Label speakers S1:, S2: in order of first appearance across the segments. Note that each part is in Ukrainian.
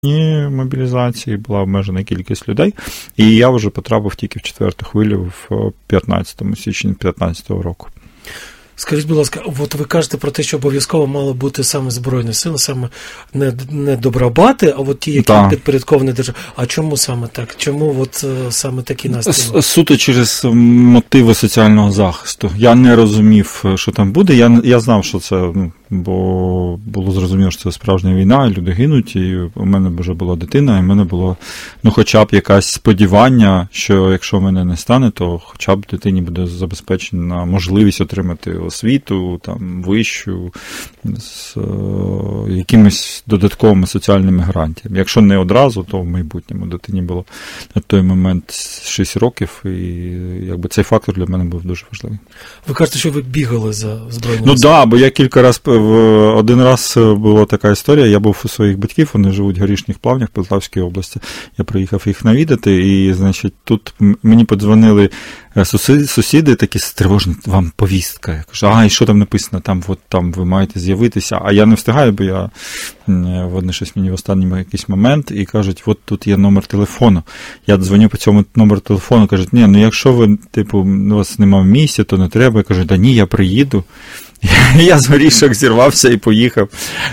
S1: мобілізації, була обмежена кількість людей, і я вже потрапив тільки в 4-ту хвилю в січні 15-го року.
S2: Скажіть, будь ласка, от ви кажете про те, що обов'язково мало бути саме Збройні Сили, саме не добробати, а от ті, які підпорядковані державі. А чому саме так? Чому от саме такі настрої?
S1: Суто через мотиви соціального захисту. Я не розумів, що там буде. Я знав, що це, бо було зрозуміло, що це справжня війна, і люди гинуть, і у мене вже була дитина, і в мене було, хоча б якесь сподівання, що якщо мене не стане, то хоча б дитині буде забезпечена можливість отримати освіту, там, вищу, з якимись додатковими соціальними гарантіями. Якщо не одразу, то в майбутньому. Дитині було на той момент 6 років, і якби цей фактор для мене був дуже важливий.
S2: Ви кажете, що ви бігали за Збройними Силами?
S1: Так, бо я кілька разів, один раз була така історія, я був у своїх батьків, вони живуть в Горішніх Плавнях в Полтавській області. Я приїхав їх навідати, і, значить, тут мені подзвонили сусіди такі стривожні, вам повістка. Я кажу, і що там написано? Там ви маєте з'явитися. А я не встигаю, бо вони щось мені в останній якийсь момент, і кажуть, от тут є номер телефону. Я дзвоню по цьому номеру телефону, кажуть, якщо ви, у вас немає місця, то не треба. Я кажу, ні, я приїду. Я з горішок зірвався і поїхав.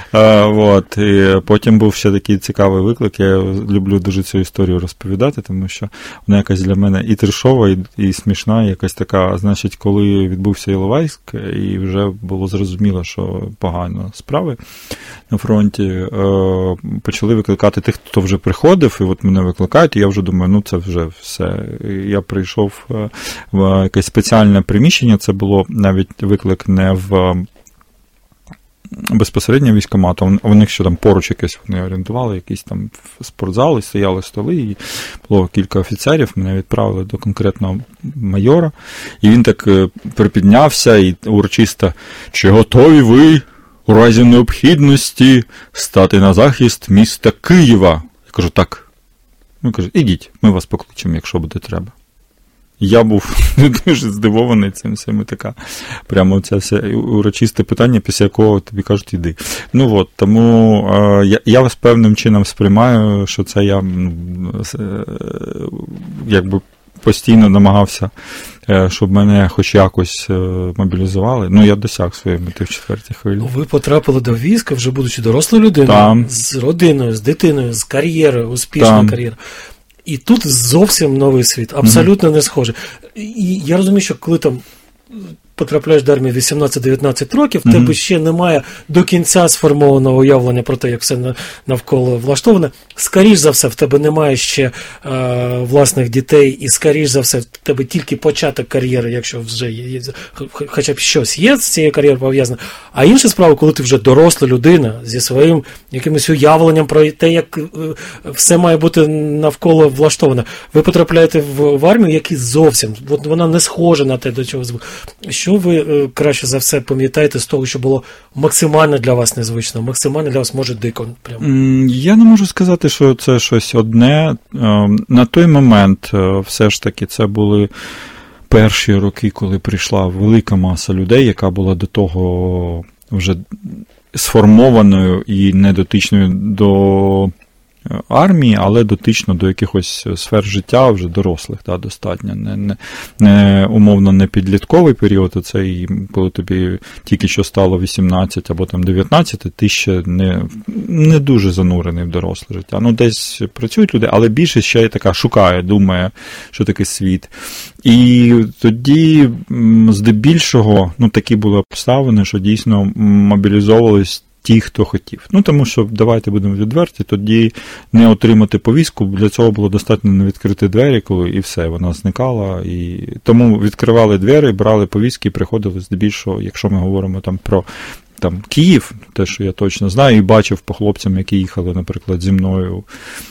S1: І потім був ще такий цікавий виклик. Я люблю дуже цю історію розповідати, тому що вона якась для мене і трешова, і смішна, і якась така, значить, коли відбувся Іловайськ, і вже було зрозуміло, що погано справи на фронті, почали викликати тих, хто вже приходив, і от мене викликають, і я вже думаю, це вже все. Я прийшов в якесь спеціальне приміщення, це було навіть виклик не в безпосередньо військкомату, у них ще там поруч якесь вони орієнтували, якийсь там спортзал, і стояли столи, і було кілька офіцерів, мене відправили до конкретного майора, і він так припіднявся і урочисто, чи готові ви у разі необхідності стати на захист міста Києва? Я кажу, так. Він каже, ідіть, ми вас покличемо, якщо буде треба. Я був дуже здивований цим всім, така прямо це все урочисте питання, після якого тобі кажуть, іди. Тому я вас певним чином сприймаю, що це я якби постійно намагався, щоб мене хоч якось мобілізували. Я досяг своєї мети в 4-й хвилі.
S2: Ви потрапили до війська, вже будучи дорослою людиною, з родиною, з дитиною, з кар'єрою, успішною кар'єрою. І тут зовсім новий світ, абсолютно не схоже. І я розумію, що коли там потрапляєш до армії 18-19 років, в тебе ще немає до кінця сформованого уявлення про те, як все навколо влаштоване. Скоріш за все, в тебе немає ще власних дітей, і скоріш за все, в тебе тільки початок кар'єри, якщо вже є, хоча б щось є з цією кар'єрою пов'язане. А інша справа, коли ти вже доросла людина зі своїм якимось уявленням про те, як все має бути навколо влаштоване. Ви потрапляєте в армію, яка зовсім, вона не схожа на те, до чого звикли. Що ви краще за все пам'ятаєте з того, що було максимально для вас незвично, максимально для вас, може, дико?
S1: Я не можу сказати, що це щось одне. На той момент все ж таки це були перші роки, коли прийшла велика маса людей, яка була до того вже сформованою і недотичною до армії, але дотично до якихось сфер життя вже дорослих, достатньо. Не умовно не підлітковий період, а це коли тобі тільки що стало 18 або там 19, ти ще не дуже занурений в доросле життя. Десь працюють люди, але більше ще така шукає, думає, що таке світ. І тоді, здебільшого, такі були обставини, що дійсно мобілізовувались ті, хто хотів. Тому що, давайте будемо відверті, тоді не отримати повістку, для цього було достатньо не відкрити двері, і все, вона зникала. І тому відкривали двері, брали повістки і приходили здебільшого, якщо ми говоримо про Київ, те, що я точно знаю, і бачив по хлопцям, які їхали, наприклад, зі мною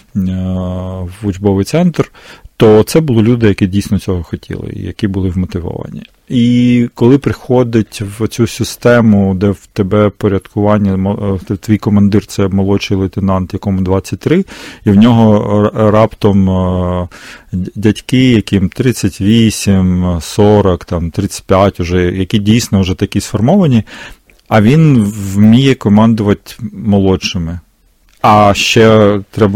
S1: в учбовий центр, то це були люди, які дійсно цього хотіли, і які були вмотивовані. І коли приходить в цю систему, де в тебе порядкування, твій командир – це молодший лейтенант, якому 23, і в нього раптом дядьки, яким 38, 40, 35 уже, які дійсно вже такі сформовані, а він вміє командувати молодшими. А ще треба